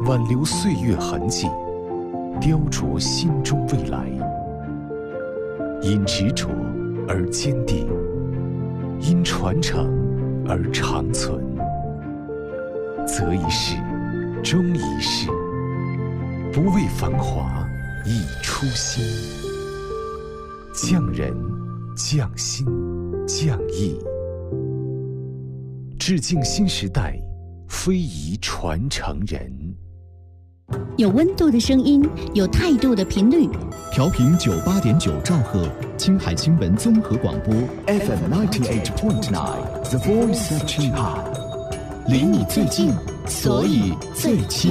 挽留岁月痕迹，雕琢心中未来。因执着而坚定，因传承而长存。择一事，终一事，不为繁华，以初心。匠人，匠心，匠艺，致敬新时代非遗传承人。 有温度的声音，有态度的频率。 调频98.9兆赫，青海新闻综合广播 FM 98.9 The Voice of 青海， 离你最近，所以最亲。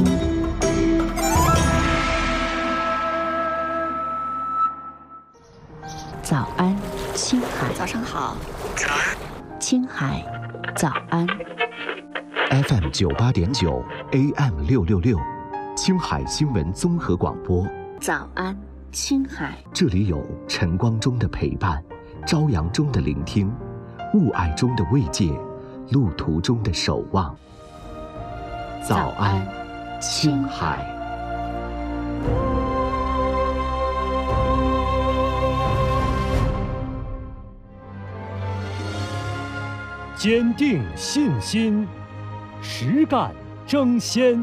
早安，青海。 早上好。 早安，青海。早安。 FM 98.9 AM 666，青海新闻综合广播。 早安，青海。 这里有晨光中的陪伴，朝阳中的聆听，雾霭中的慰藉，路途中的守望。早安，青海。 坚定信心，实干争先。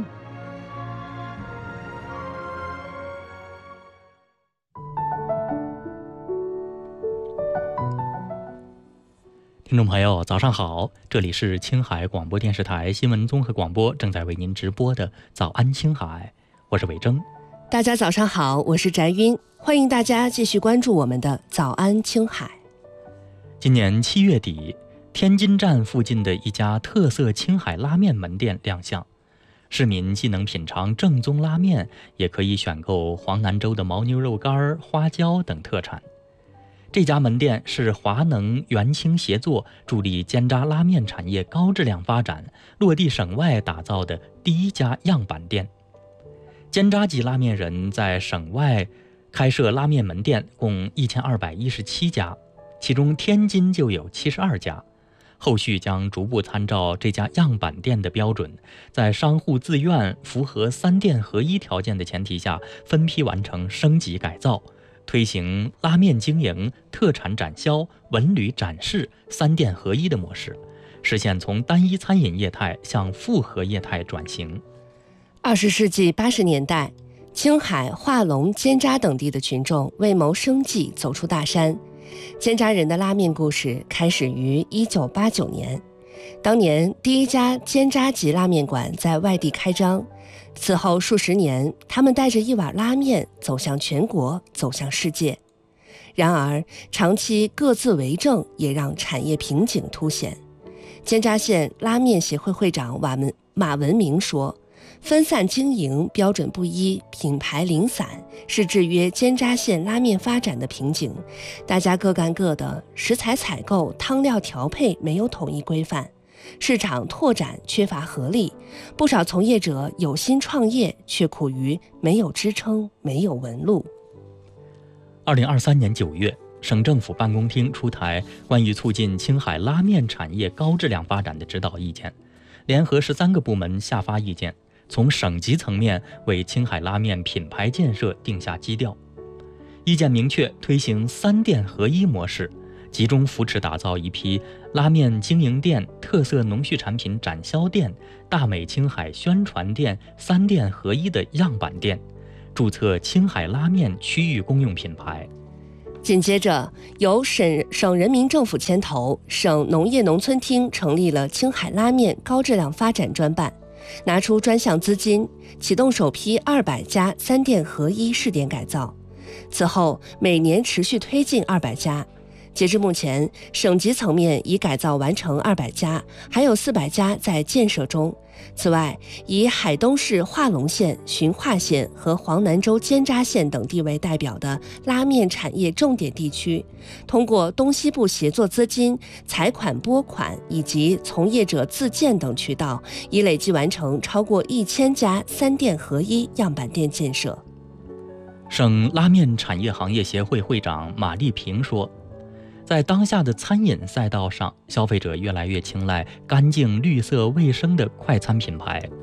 听众朋友，早上好，这里是青海广播电视台新闻综合广播，正在为您直播的早安青海，我是伟征。 大家早上好，我是翟晕，欢迎大家继续关注我们的早安青海。 今年7月底，天津站附近的一家特色青海拉面门店亮相，市民既能品尝正宗拉面，也可以选购黄南州的牦牛肉干、花椒等特产。这家门店是华能元青协作助力煎炸拉面产业高质量发展，落地省外打造的第一家样板店。煎炸级拉面人在省外开设拉面门店共1217家，其中天津就有72家。后续将逐步参照这家样板店的标准，在商户自愿符合3店合一条件的前提下，分批完成升级改造，推行拉面经营、特产展销、文旅展示3店合一的模式，实现从单一餐饮业态向复合业态转型。 20世纪80年代，青海、化隆、煎炸等地的群众为谋生计走出大山。煎炸人的拉面故事开始于1989年，当年第一家煎炸级拉面馆在外地开张，此后数十年，他们带着一碗拉面走向全国，走向世界。然而，长期各自为政也让产业瓶颈凸显。煎炸县拉面协会会长马文明说，分散经营、标准不一、品牌零散是制约煎炸县拉面发展的瓶颈。大家各干各的，食材采购、汤料调配没有统一规范，市场拓展缺乏合力，不少从业者有心创业，却苦于没有支撑、没有纹路。 2023年9月，省政府办公厅出台关于促进青海拉面产业高质量发展的指导意见，联合13个部门下发意见，从省级层面为青海拉面品牌建设定下基调。意见明确推行3店合一模式，集中扶持打造一批拉面经营店、特色农畜产品展销店、大美青海宣传店3店合一的样板店，注册青海拉面区域公用品牌。 紧接着，由省人民政府牵头，省农业农村厅成立了青海拉面高质量发展专办，拿出专项资金，启动首批200家3店合一试点改造。此后，每年持续推进200家。截至目前，省级层面已改造完成200家，还有400家在建设中。此外，以海东市化隆县、循化县和黄南州煎炸县等地为代表的拉面产业重点地区，通过东西部协作资金、财款拨款以及从业者自建等渠道，已累计完成超过1000家3店合一样板店建设。 省拉面产业行业协会会长马丽萍说，在当下的餐饮赛道上，消费者越来越青睐干净、绿色、卫生的快餐品牌。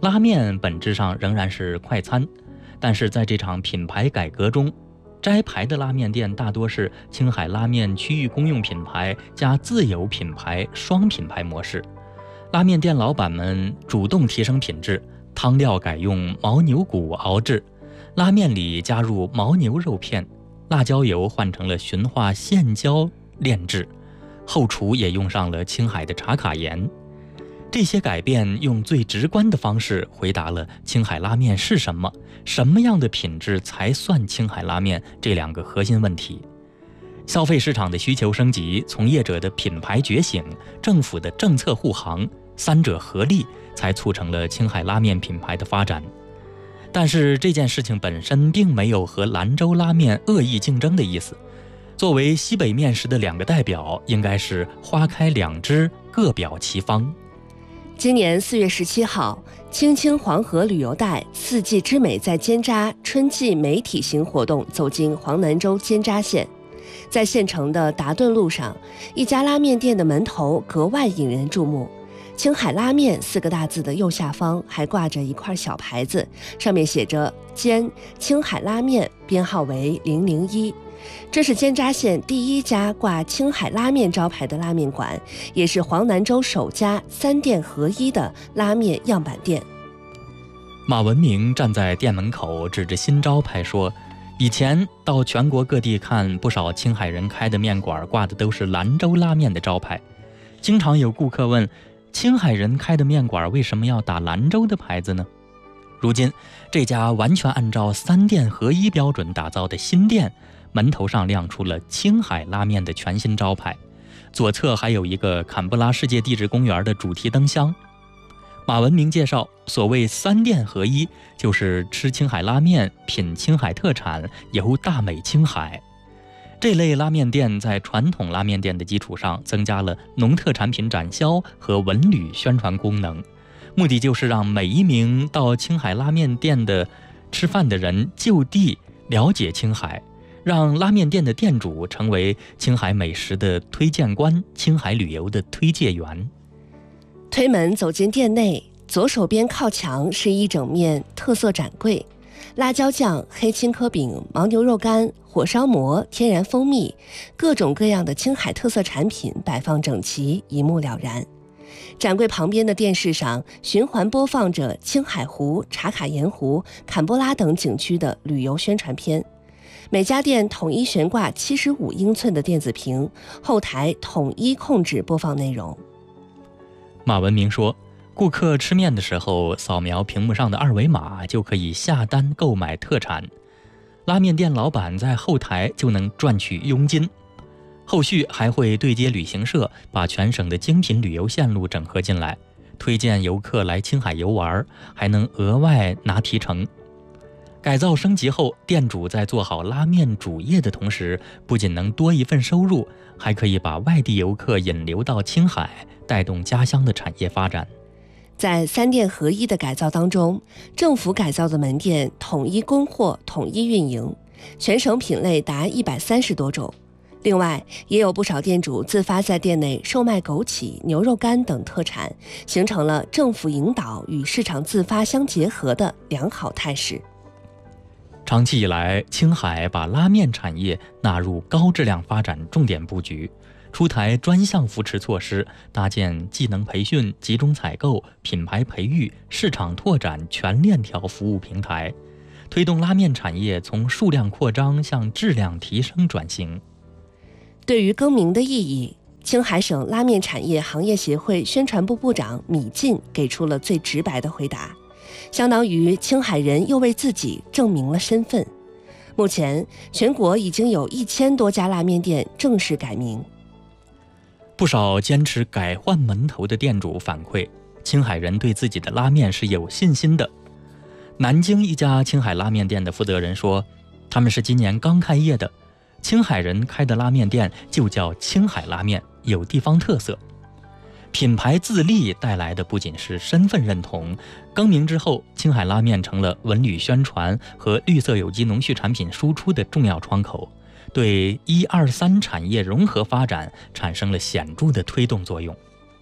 拉面本质上仍然是快餐，但是在这场品牌改革中，摘牌的拉面店大多是青海拉面区域公用品牌加自有品牌双品牌模式。拉面店老板们主动提升品质，汤料改用牦牛骨熬制，拉面里加入牦牛肉片，辣椒油换成了循化线椒炼制，后厨也用上了青海的茶卡盐。这些改变用最直观的方式回答了青海拉面是什么，什么样的品质才算青海拉面这两个核心问题。消费市场的需求升级，从业者的品牌觉醒，政府的政策护航，三者合力才促成了青海拉面品牌的发展。但是这件事情本身并没有和兰州拉面恶意竞争的意思。作为西北面食的两个代表，应该是花开两枝，各表其方。 今年4月17号，青青黄河旅游带四季之美在尖扎春季媒体型活动走进黄南州尖扎县。在县城的达顿路上，一家拉面店的门头格外引人注目。青海拉面4个大字的右下方还挂着一块小牌子，上面写着尖青海拉面，编号为001。这是尖扎县第一家挂青海拉面招牌的拉面馆，也是黄南州首家3店合一的拉面样板店。 马文明站在店门口，指着新招牌说，以前到全国各地看，不少青海人开的面馆挂的都是兰州拉面的招牌，经常有顾客问，青海人开的面馆为什么要打兰州的牌子呢？如今这家完全按照3店合一标准打造的新店，门头上亮出了青海拉面的全新招牌，左侧还有一个坎布拉世界地质公园的主题灯箱。马文明介绍，所谓3店合一，就是吃青海拉面，品青海特产，游大美青海。这类拉面店在传统拉面店的基础上，增加了农特产品展销和文旅宣传功能，目的就是让每一名到青海拉面店的吃饭的人就地了解青海，让拉面店的店主成为青海美食的推荐官，青海旅游的推介员。 推门走进店内，左手边靠墙是一整面特色展柜，辣椒酱、黑青稞饼、牦牛肉干、火烧馍、天然蜂蜜，各种各样的青海特色产品摆放整齐，一目了然。展柜旁边的电视上循环播放着青海湖、茶卡盐湖、坎布拉等景区的旅游宣传片。每家店统一悬挂75英寸的电子屏，后台统一控制播放内容。 马文明说，顾客吃面的时候扫描屏幕上的2维码就可以下单购买特产，拉面店老板在后台就能赚取佣金。后续还会对接旅行社，把全省的精品旅游线路整合进来，推荐游客来青海游玩，还能额外拿提成。改造升级后，店主在做好拉面主业的同时，不仅能多一份收入，还可以把外地游客引流到青海，带动家乡的产业发展。 在3店合一的改造当中，政府改造的门店统一供货、统一运营，全省品类达130多种。另外，也有不少店主自发在店内售卖枸杞、牛肉干等特产，形成了政府引导与市场自发相结合的良好态势。 长期以来，青海把拉面产业纳入高质量发展重点布局，出台专项扶持措施，搭建技能培训、集中采购、品牌培育、市场拓展全链条服务平台，推动拉面产业从数量扩张向质量提升转型。 对于更名的意义，青海省拉面产业行业协会宣传部部长米进给出了最直白的回答，相当于青海人又为自己证明了身份。目前，全国已经有1000多家拉面店正式改名。 不少坚持改换门头的店主反馈，青海人对自己的拉面是有信心的。南京一家青海拉面店的负责人说，他们是今年刚开业的，青海人开的拉面店就叫青海拉面，有地方特色。品牌自立带来的不仅是身份认同，更名之后，青海拉面成了文旅宣传和绿色有机农畜产品输出的重要窗口，对1、2、3产业融合发展产生了显著的推动作用。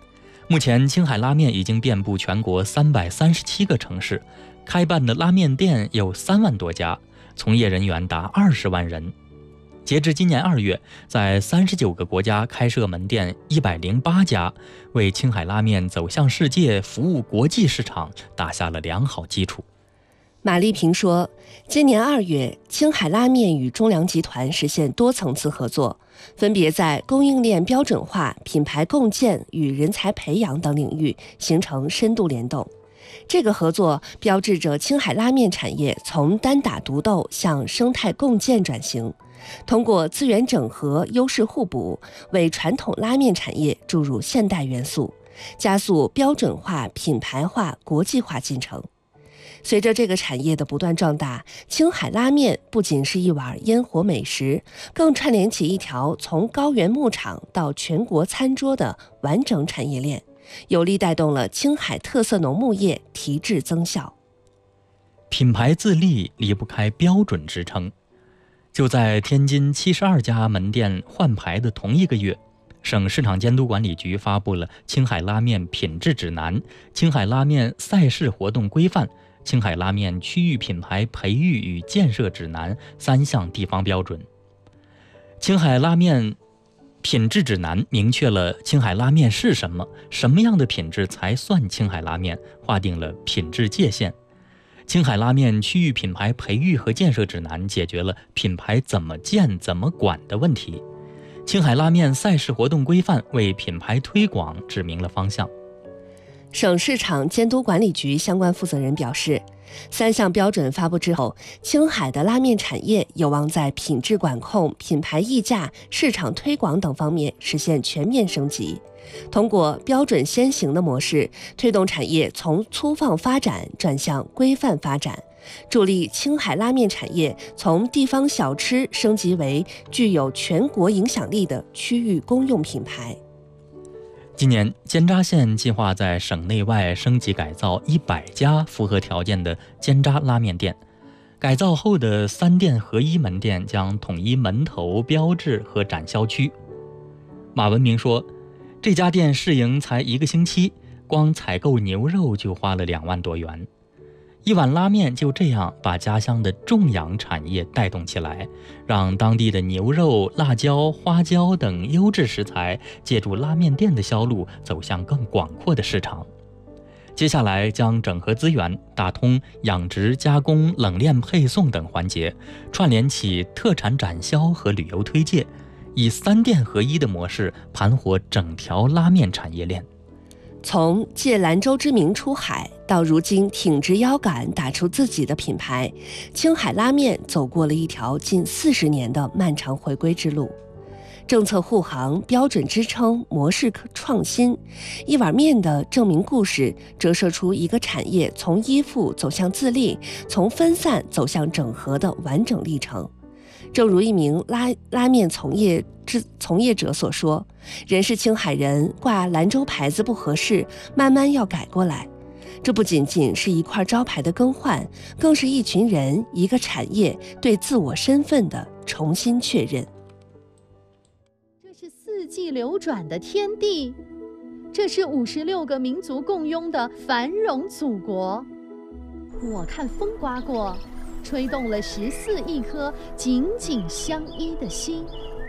目前青海拉面已经遍布全国337个城市，开办的拉面店有3万多家，从业人员达20万人。截至今年2月，在39个国家开设门店108家，为青海拉面走向世界、服务国际市场打下了良好基础。 马丽萍说，今年2月，青海拉面与中粮集团实现多层次合作，分别在供应链标准化、品牌共建与人才培养等领域形成深度联动。这个合作标志着青海拉面产业从单打独斗向生态共建转型，通过资源整合、优势互补，为传统拉面产业注入现代元素，加速标准化、品牌化、国际化进程。随着这个产业的不断壮大，青海拉面不仅是一碗烟火美食，更串联起一条从高原牧场到全国餐桌的完整产业链，有力带动了青海特色农牧业提质增效。 品牌自立离不开标准支撑。就在天津72家门店换牌的同一个月，省市场监督管理局发布了《青海拉面品质指南》、《青海拉面赛事活动规范》、《青海拉面区域品牌培育与建设指南》3项地方标准。青海拉面品质指南明确了青海拉面是什么，什么样的品质才算青海拉面，划定了品质界限。青海拉面区域品牌培育和建设指南解决了品牌怎么建、怎么管的问题。青海拉面赛事活动规范为品牌推广指明了方向。 省市场监督管理局相关负责人表示，3项标准发布之后，青海的拉面产业有望在品质管控、品牌溢价、市场推广等方面实现全面升级。通过标准先行的模式，推动产业从粗放发展转向规范发展，助力青海拉面产业从地方小吃升级为具有全国影响力的区域公用品牌。 今年，尖扎县计划在省内外升级改造100家符合条件的尖扎拉面店。改造后的3店合一门店将统一门头、标志和展销区。马文明说，这家店试营才1个星期，光采购牛肉就花了2万多元。一碗拉面就这样把家乡的种养产业带动起来，让当地的牛肉、辣椒、花椒等优质食材借助拉面店的销路走向更广阔的市场。接下来将整合资源，打通养殖、加工、冷链配送等环节，串联起特产展销和旅游推介，以3店合一的模式盘活整条拉面产业链。 从借兰州之名出海，到如今挺直腰杆打出自己的品牌，青海拉面走过了一条近40年的漫长回归之路。政策护航、标准支撑、模式创新，一碗面的证明故事，折射出一个产业从依附走向自立，从分散走向整合的完整历程。正如一名拉面从业者所说，人是青海人，挂兰州牌子不合适，慢慢要改过来。这不仅仅是一块招牌的更换，更是一群人、一个产业对自我身份的重新确认。 这是四季流转的天地，这是56个民族共拥的繁荣祖国。我看风刮过，吹动了14亿颗紧紧相依的心。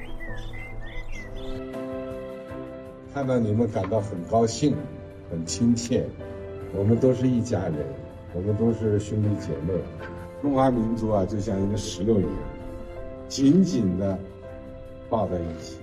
看到你们感到很高兴，很亲切。我们都是一家人，我们都是兄弟姐妹。中华民族啊，就像一个石榴一样，紧紧地抱在一起。